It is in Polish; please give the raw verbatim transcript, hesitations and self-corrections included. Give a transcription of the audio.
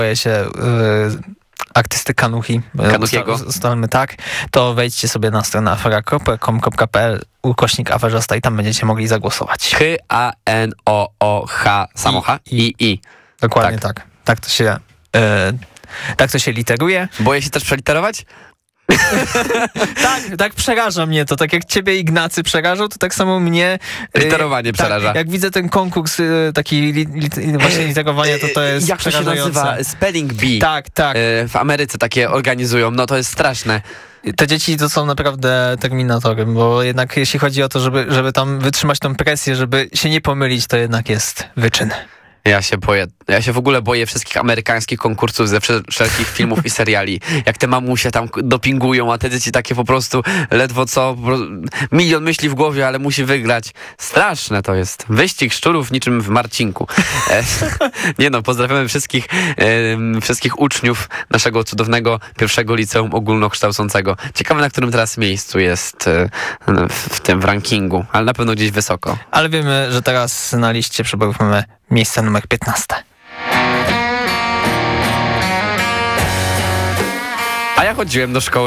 boję się yy, artysty Kanuchi. Kanuchiego. Ustalmy tak. To wejdźcie sobie na stronę afera kropka com kropka p l ukośnik aferzasta i tam będziecie mogli zagłosować. K A N O O H samocha I I. Dokładnie tak. Tak, tak to się yy, tak to się literuje. Boję się też przeliterować? tak, tak przeraża mnie to. Tak jak ciebie Ignacy przerażał, to tak samo mnie... Literowanie yy, przeraża. Tak, jak widzę ten konkurs yy, taki li, li, właśnie literowania, to to jest jak to się nazywa? Spelling Bee. Tak, tak. Yy, w Ameryce takie organizują, no to jest straszne. Te dzieci to są naprawdę terminatorem, bo jednak jeśli chodzi o to, żeby, żeby tam wytrzymać tą presję, żeby się nie pomylić, to jednak jest wyczyn. Ja się boję, ja się w ogóle boję wszystkich amerykańskich konkursów ze wszelkich filmów i seriali. Jak te mamusie tam dopingują, a te dzieci takie po prostu ledwo co, po prostu milion myśli w głowie, ale musi wygrać. Straszne to jest. Wyścig szczurów niczym w Marcinku. E, nie no, pozdrawiamy wszystkich, e, wszystkich uczniów naszego cudownego pierwszego liceum ogólnokształcącego. Ciekawe, na którym teraz miejscu jest e, w, w tym w rankingu, ale na pewno gdzieś wysoko. Ale wiemy, że teraz na liście przyborów mamy miejsce numer piętnaste. A ja chodziłem do szkoły